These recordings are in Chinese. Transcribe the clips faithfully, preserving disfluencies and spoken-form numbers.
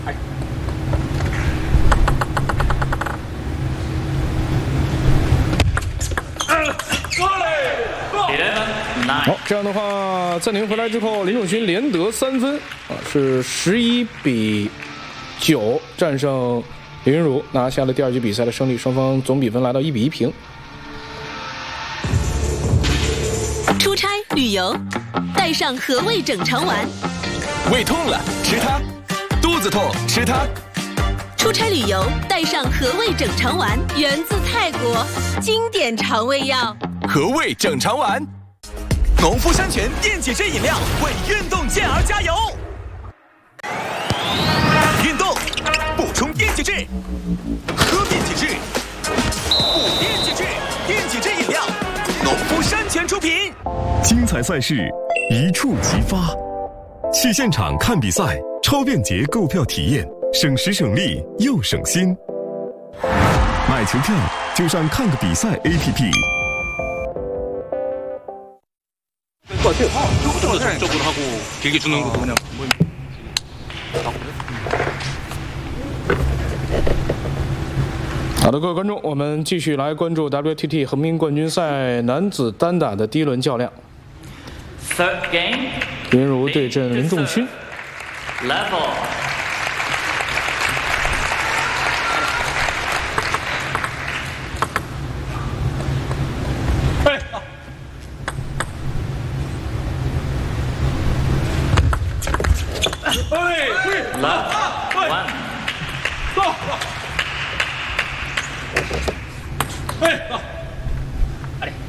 好，这样的话，暂停回来之后，林仲勋连得三分啊，是十一比九战胜林昀儒，拿下了第二局比赛的胜利，双方总比分来到一比一平。 出差旅游，带上和味整肠丸。 胃痛了吃它，肚子痛吃它。 出差旅游，带上和味整肠丸，源自泰国，经典肠胃药。 和味整肠丸，农夫山泉电解质饮料为运动健儿加油。运动补充电解质，喝电解质，补电解质，电解质饮料，农夫山泉出品。 精彩赛事一触即发，去现场看比赛，超便捷购票体验，省时省力又省心。买球票就上看个比赛 A P P。 조금 더 적극적으로 하고 길게 주는 거 그냥 뭐. 好的，各位观众，我们继续来关注 W T T 横滨冠军赛男子单打的第一轮较量。林昀儒对阵林仲勋。 Level。 Left one go 哎あれ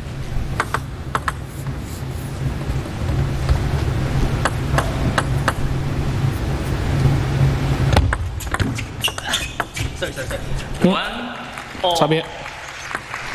擦边。